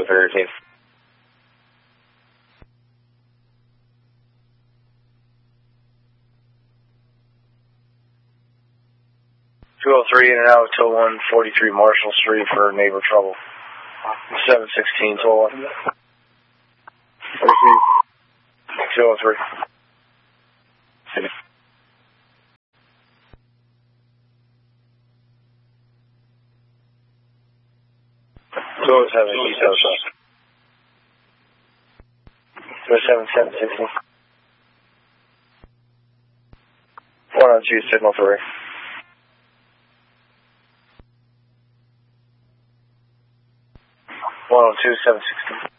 for your team. .203 in and out till 143 Marshall Street for neighbor trouble. 716 till 1. 203. So 7 details. 716. 102 signal 3. 102 716.